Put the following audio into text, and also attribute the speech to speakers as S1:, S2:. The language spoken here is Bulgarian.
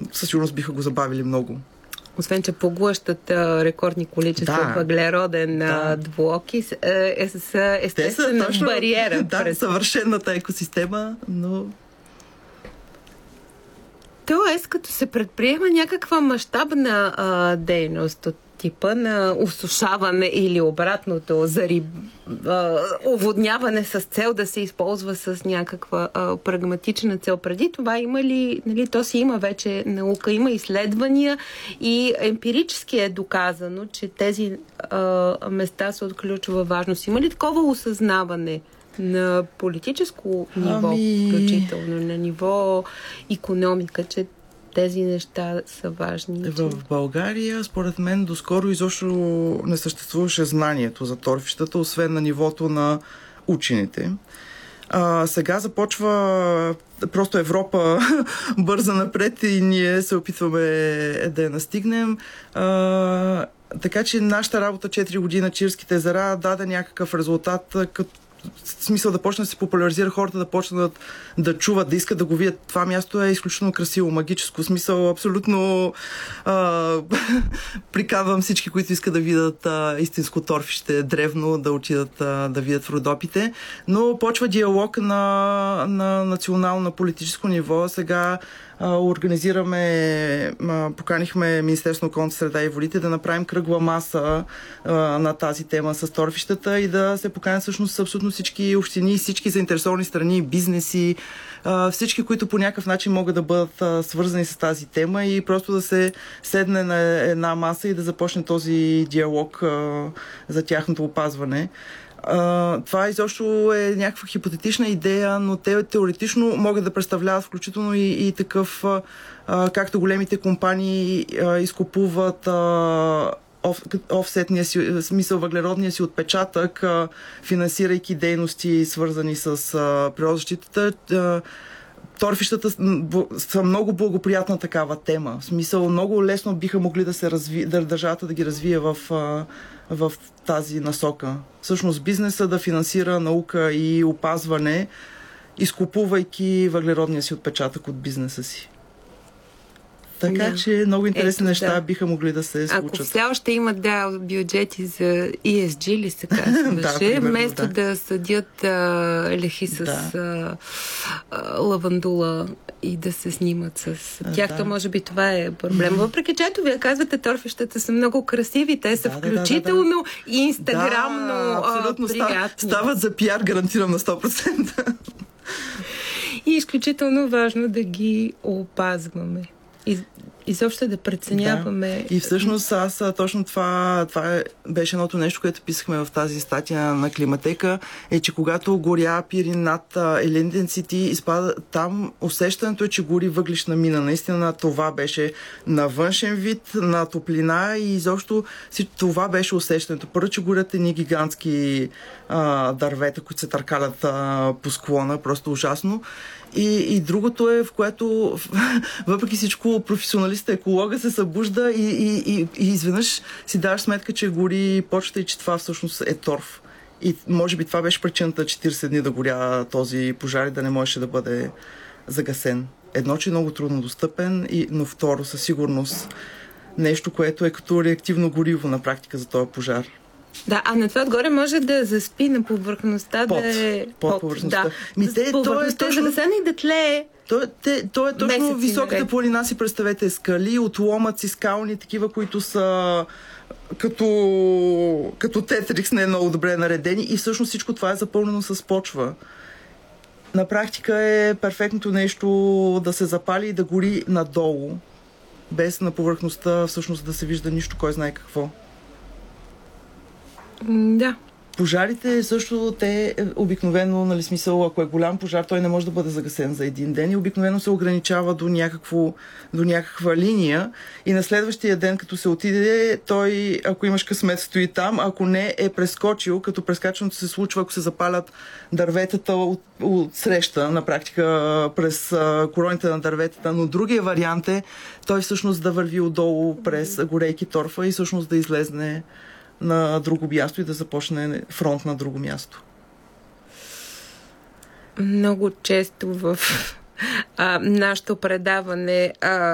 S1: със сигурност биха го забавили много.
S2: Освен, че поглъщат рекордни количества въглероден двуокис, естествена бариера.
S1: Да, съвършената екосистема, но...
S2: Тоест, като се предприема някаква мащабна дейност от типа на осушаване или обратното, оводняване с цел да се използва с някаква прагматична цел. Преди това има ли, нали, то си има вече наука, има изследвания и емпирически е доказано, че тези места са от ключова важност. Има ли такова осъзнаване на политическо ниво, включително на ниво икономика, че тези неща са важни?
S1: В България, според мен, доскоро изобщо не съществуваше знанието за торфищата, освен на нивото на учените. Сега започва просто Европа бърза напред и ние се опитваме да я настигнем. Така че нашата работа 4 години на Чирските езера даде някакъв резултат, като смисъл да почне да се популяризира, хората да почнат да чуват, да искат да го видят. Това място е изключително красиво, магическо. Смисъл, абсолютно приканвам всички, които искат да видят истинско торфище, древно, да отидат да видят в Родопите. Но почва диалог на национално, на политическо ниво. Сега поканихме Министерството на околната среда и водите да направим кръгла маса на тази тема с торфищата и да се поканят всъщност абсолютно всички общини, всички заинтересовани страни, бизнеси, всички, които по някакъв начин могат да бъдат свързани с тази тема и просто да се седне на една маса и да започне този диалог за тяхното опазване. Това изобщо е някаква хипотетична идея, но те теоретично могат да представляват включително и такъв, както големите компании изкупуват офсетния си, смисъл въглеродния си отпечатък, финансирайки дейности, свързани с природозащитата. Торфищата са много благоприятна такава тема. В смисъл, много лесно биха могли да се държавата да ги развие в тази насока. Всъщност бизнеса да финансира наука и опазване, изкупувайки въглеродния си отпечатък от бизнеса си. Така че много интересни неща биха могли да се случат.
S2: Ако все още имат бюджети за ESG ли се казваше, вместо да съдят лехи с лавандула и да се снимат с тях, то може би това е проблем. Въпреки че ето вие казвате, торфищата са много красиви, те са включително и инстаграмно приятни.
S1: Стават за пиар, гарантирам на 100%.
S2: И изключително важно да ги опазваме. Изобщо да преценяваме.
S1: Да. И всъщност аз точно това беше едното нещо, което писахме в тази статия на Климатека, е, че когато горя пирин над Еленденците, изпада там, усещането е, че гори въглищна мина. Наистина това беше на външен вид, на топлина и изобщо това беше усещането. Първо, че горят едни гигантски дървета, които се търкалят по склона, просто ужасно. И другото е, в което въпреки всичко професионалиста, еколога се събужда и изведнъж си даваш сметка, че гори почта и че това всъщност е торф. И може би това беше причината 40 дни да горя този пожар и да не можеше да бъде загасен. Едно, че е много трудно достъпен, но второ, със сигурност нещо, което е като реактивно гориво на практика за този пожар.
S2: Да, а на това отгоре може да заспи на повърхността,
S1: под повърхността.
S2: Да. Повърхността е загасена и да тлее.
S1: То е точно високата планина, си представете, скали, отломъци, скални, такива, които са като тетрикс, не е много добре наредени и всъщност всичко това е запълнено с почва. На практика е перфектното нещо да се запали и да гори надолу, без на повърхността всъщност да се вижда нищо, кой знае какво.
S2: Да.
S1: Пожарите също, те обикновено, нали, смисъл, ако е голям пожар, той не може да бъде загасен за един ден и обикновено се ограничава до някаква линия и на следващия ден, като се отиде, той, ако имаш късмет, стои там, ако не е прескочил, като прескачането се случва, ако се запалят дърветата от среща, на практика през короните на дърветата, но другия вариант е той всъщност да върви отдолу през горейки торфа и всъщност да излезне на друго място и да започне фронт на друго място.
S2: Много често в нашето предаване